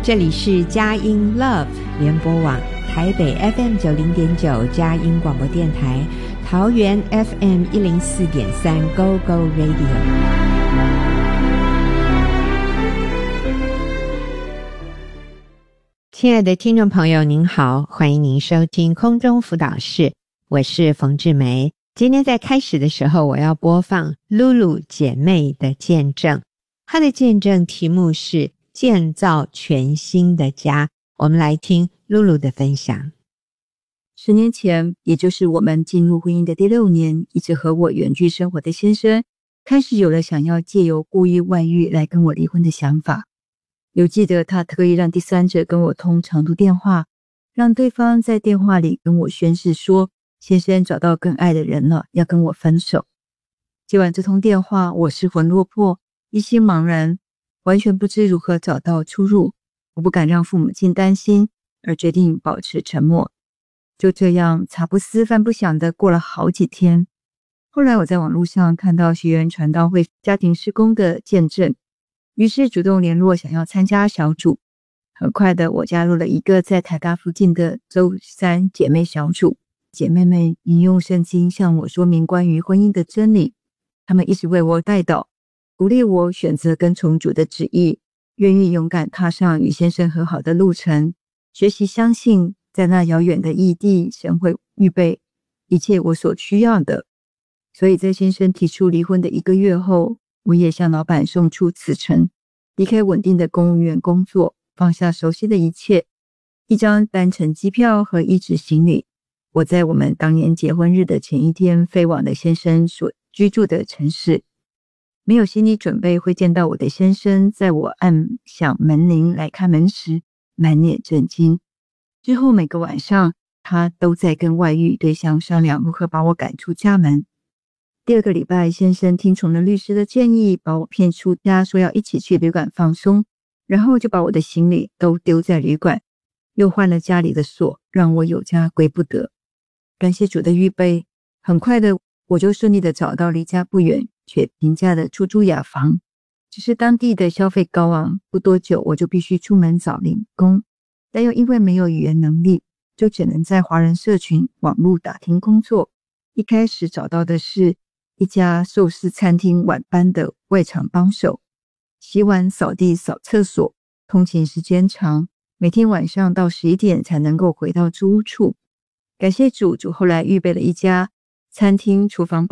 这里是佳音 Love 联播网，台北 FM90.9 佳音广播电台，桃园 FM104.3 Go Go Radio。 亲爱的听众朋友您好，欢迎您收听空中辅导室，我是冯志梅。今天在开始的时候，我要播放露露姐妹的见证，她的见证题目是建造全新的家。我们来听露露的分享。 10年前，也就是我们进入婚姻的第6年，一直和我远距生活的先生开始有了想要借由故意外遇来跟我离婚的想法。有记得他特意让第三者跟我通长途电话，让对方在电话里跟我宣誓说先生找到更爱的人了，要跟我分手。接完这通电话，我失魂落魄，一心茫然，完全不知如何找到出路。我不敢让父母亲担心，而决定保持沉默。就这样茶不思饭不想的过了好几天。后来我在网络上看到学员传道会家庭事工的见证，于是主动联络想要参加小组。很快的，我加入了一个在台大附近的周三姐妹小组，姐妹们引用圣经向我说明关于婚姻的真理，她们一直为我代祷，鼓励我选择跟从主的旨意，愿意勇敢踏上与先生和好的路程，学习相信在那遥远的异地，神会预备一切我所需要的。所以在先生提出离婚的1个月后，我也向老板送出辞呈，离开稳定的公务员工作，放下熟悉的一切，一张单程机票和一纸行李。我在我们当年结婚日的前一天飞往了先生所居住的城市。没有心理准备会见到我的先生，在我按响门铃来开门时，满脸震惊。之后每个晚上，他都在跟外遇对象商量如何把我赶出家门。第2个礼拜，先生听从了律师的建议，把我骗出家，说要一起去旅馆放松，然后就把我的行李都丢在旅馆，又换了家里的锁，让我有家归不得。感谢主的预备，很快的我就顺利的找到离家不远却平价的出租雅房。只是当地的消费高昂，不多久我就必须出门找零工，但又因为没有语言能力，就只能在华人社群网络打听工作。一开始找到的是一家寿司餐厅晚班的外场帮手，洗碗扫地扫厕所，通勤时间长，每天晚上到11点才能够回到租屋处。感谢主后来预备了一家餐厅厨房